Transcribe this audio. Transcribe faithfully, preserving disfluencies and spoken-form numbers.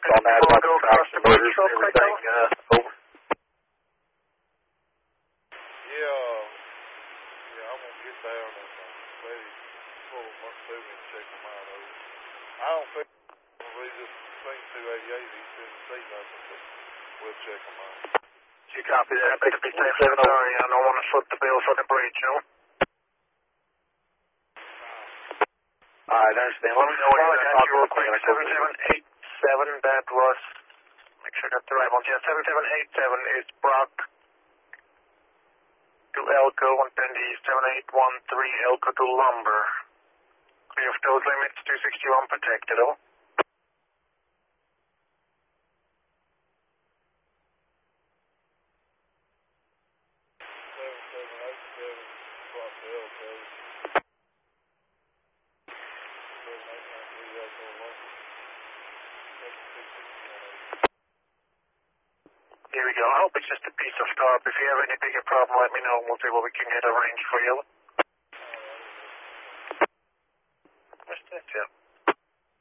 on that about the tracks and motors and everything, uh, over. Yeah, uh, yeah, I'm gonna get down and uh, maybe pull them up to me and check them out over. I don't think I'm gonna read this thing two eighty-eight, he didn't say nothing, but we'll check them out. You copy that? Better be safe, sorry, I don't want to foot the bill for the breach, you know? Alright, I understand. Let me know when you're done talking real quick. seven seven eight seven, that was, make sure I got the right one. Yeah, seven seven eight seven is Brock to Elko, and then the seven eight one three Elko to Lumber. Clear of those limits, two sixty-one protected, oh? seven seven eight seven, Brock to Elko. seven eight one three Elko Lumber. Here we go. I hope it's just a piece of tarp. If you have any bigger problem, let me know and we'll see what we can get arranged for you.